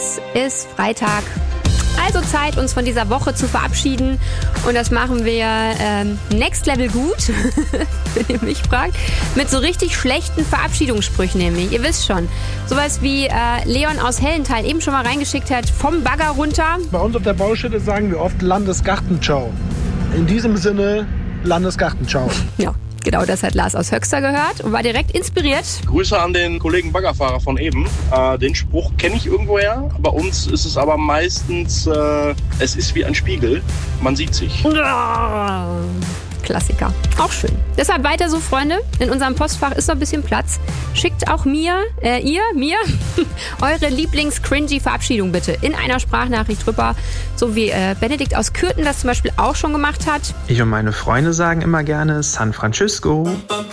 Es ist Freitag. Also Zeit, uns von dieser Woche zu verabschieden. Und das machen wir next level gut, wenn ihr mich fragt. Mit so richtig schlechten Verabschiedungssprüchen nämlich. Ihr wisst schon. Sowas wie Leon aus Hellenthal eben schon mal reingeschickt hat. Vom Bagger runter. Bei uns auf der Baustelle sagen wir oft Landesgartenschau. In diesem Sinne Landesgartenschau. Ja. Genau, das hat Lars aus Höxter gehört und war direkt inspiriert. Grüße an den Kollegen Baggerfahrer von eben. Den Spruch kenne ich irgendwoher. Bei uns ist es aber meistens, es ist wie ein Spiegel, man sieht sich. Klassiker. Auch schön. Deshalb weiter so, Freunde. In unserem Postfach ist noch ein bisschen Platz. Schickt auch mir, eure Lieblings-cringy-Verabschiedung bitte in einer Sprachnachricht drüber. So wie Benedikt aus Kürten das zum Beispiel auch schon gemacht hat. Ich und meine Freunde sagen immer gerne San Francisco.